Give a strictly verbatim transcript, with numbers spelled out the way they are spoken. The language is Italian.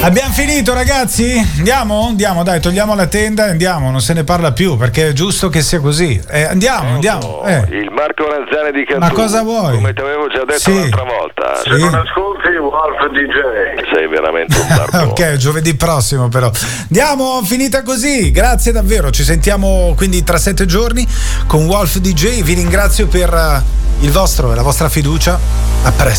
Abbiamo finito, ragazzi? Andiamo? Andiamo, dai, togliamo la tenda e andiamo, non se ne parla più perché è giusto che sia così. Eh, andiamo, andiamo. Eh. Il Marco Ranzani di Cantù. Ma cosa vuoi? Come ti avevo già detto Sì. l'altra volta. Sì. Se non ascolti Wolf D J. Sei veramente un barbone. Ok, giovedì prossimo però. Andiamo, finita così. Grazie davvero. Ci sentiamo quindi tra sette giorni con Wolf D J. Vi ringrazio per il vostro e la vostra fiducia. A presto.